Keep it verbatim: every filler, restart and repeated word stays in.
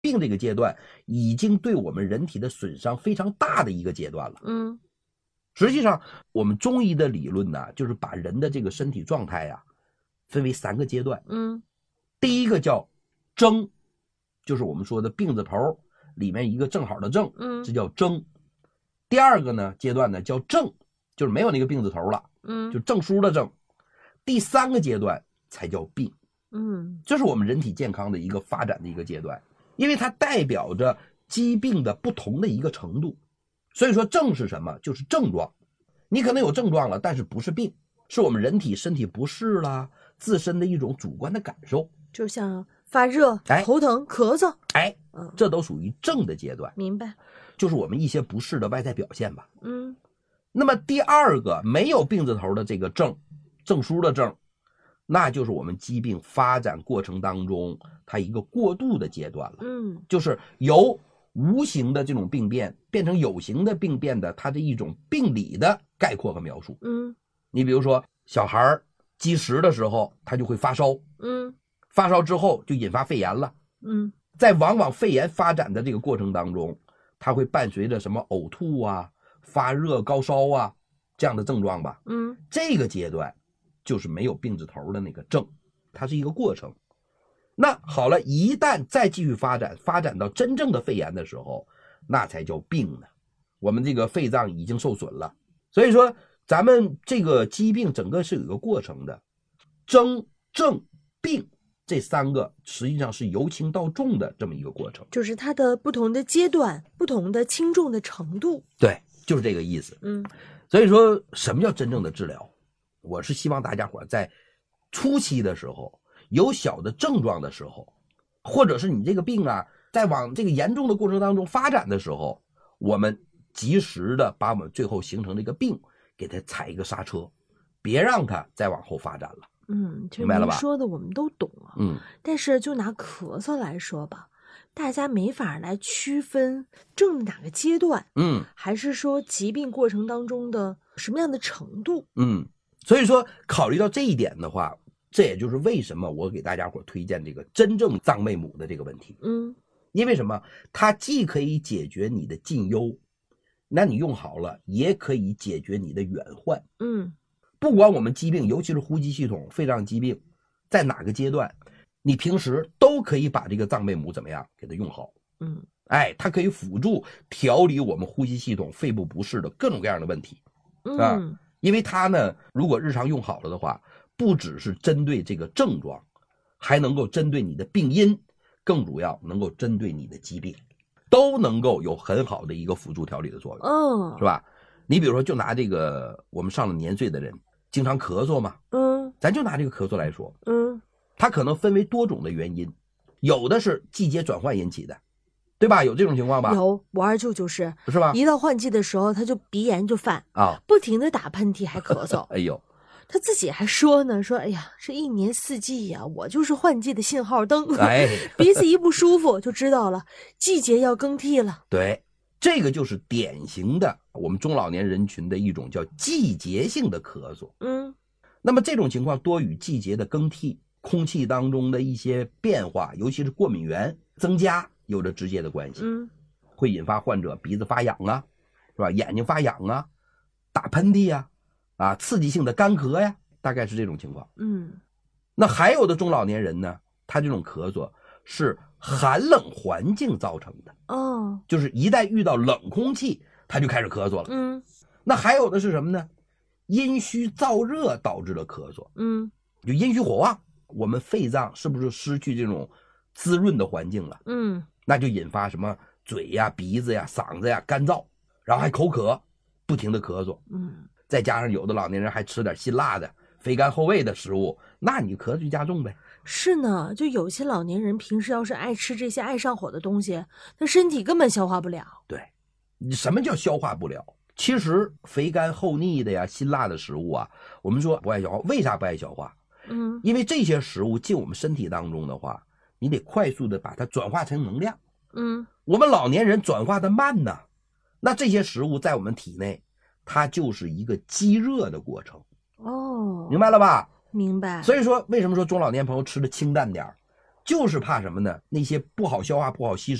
病这个阶段已经对我们人体的损伤非常大的一个阶段了。 嗯， 实际上我们中医的理论呢，就是把人的这个身体状态啊分为三个阶段。 嗯， 第一个叫征，就是我们说的病字头里面一个正好的正， 嗯， 这叫征。第二个呢阶段呢叫正，就是没有那个病字头了， 嗯， 就证书的正。第三个阶段才叫病。 嗯， 这是我们人体健康的一个发展的一个阶段，因为它代表着疾病的不同的一个程度。所以说症是什么？就是症状。你可能有症状了，但是不是病，是我们人体身体不适啦，自身的一种主观的感受， 就像发热、 哎头疼、咳嗽， 哎， 嗯， 这都属于症的阶段， 明白。 就是我们一些不适的外在表现吧。 嗯， 那么第二个没有病字头的这个症，证书的症，那就是我们疾病发展过程当中它一个过渡的阶段了。 嗯， 就是由无形的这种病变变成有形的病变的它的一种病理的概括和描述。 嗯， 你比如说小孩积食的时候他就会发烧， 嗯， 发烧之后就引发肺炎了。 嗯， 在往往肺炎发展的这个过程当中，它会伴随着什么呕吐啊、发热、高烧啊这样的症状吧。 嗯， 这个阶段就是没有病字头的那个症，它是一个过程。那好了，一旦再继续发展，发展到真正的肺炎的时候，那才叫病呢。我们这个肺脏已经受损了，所以说咱们这个疾病整个是有一个过程的，征、症、病这三个实际上是由轻到重的这么一个过程。 就是它的不同的阶段、不同的轻重的程度。 对，就是这个意思。 嗯， 所以说什么叫真正的治疗？我是希望大家伙在初期的时候，有小的症状的时候，或者是你这个病啊在往这个严重的过程当中发展的时候，我们及时的把我们最后形成这个病给它踩一个刹车，别让它再往后发展了。 嗯，其实您明白了吧说的我们都懂啊。 嗯， 但是就拿咳嗽来说吧，大家没法来区分正哪个阶段， 嗯还是说疾病过程当中的什么样的程度？ 嗯，所以说考虑到这一点的话，这也就是为什么我给大家伙推荐这个真正藏妹母的这个问题。 嗯， 因为什么？它既可以解决你的近忧，那你用好了，也可以解决你的远患。 嗯， 不管我们疾病，尤其是呼吸系统、肺脏疾病，在哪个阶段，你平时都可以把这个藏妹母怎么样给它用好。 嗯， 哎，它可以辅助调理我们呼吸系统、肺部不适的各种各样的问题啊。 嗯， 因为它呢，如果日常用好了的话，不只是针对这个症状，还能够针对你的病因，更主要能够针对你的疾病，都能够有很好的一个辅助调理的作用， 哦， 是吧？你比如说，就拿这个我们上了年岁的人经常咳嗽嘛， 嗯， 咱就拿这个咳嗽来说， 嗯， 它可能分为多种的原因，有的是季节转换引起的，对吧？有这种情况吧？ 有，我二舅就是是吧？ 一到换季的时候，他就鼻炎就犯啊， 不停的打喷嚏还咳嗽。 哎呦， 他自己还说呢，说哎呀，这一年四季呀、我就是换季的信号灯。 哎， 鼻子一不舒服就知道了，季节要更替了。 对，这个就是典型的我们中老年人群的一种叫季节性的咳嗽。 嗯， 那么这种情况多与季节的更替、空气当中的一些变化，尤其是过敏源增加有着直接的关系。 嗯， 会引发患者鼻子发痒啊，是吧？眼睛发痒啊，打喷嚏呀、啊，啊，刺激性的干咳呀，大概是这种情况。 嗯， 那还有的中老年人呢，他这种咳嗽是寒冷环境造成的， 哦， 就是一旦遇到冷空气，他就开始咳嗽了。 嗯， 那还有的是什么呢？阴虚燥热导致的咳嗽， 嗯， 就阴虚火旺，我们肺脏是不是失去这种滋润的环境了？ 嗯， 那就引发什么嘴呀、鼻子呀、嗓子呀干燥，然后还口渴，不停的咳嗽。 嗯， 再加上有的老年人还吃点辛辣的、肥甘厚味的食物，那你咳嗽就加重呗。 是呢，就有些老年人平时要是爱吃这些爱上火的东西，他身体根本消化不了。 对，你什么叫消化不了？其实肥甘厚腻的呀、辛辣的食物啊，我们说不爱消化，为啥不爱消化？ 嗯， 因为这些食物进我们身体当中的话，你得快速的把它转化成能量。 嗯， 我们老年人转化的慢呢，那这些食物在我们体内，它就是一个积热的过程。 哦， 明白了吧？ 明白。 所以说，为什么说中老年朋友吃的清淡点就是怕什么呢？那些不好消化、不好吸收。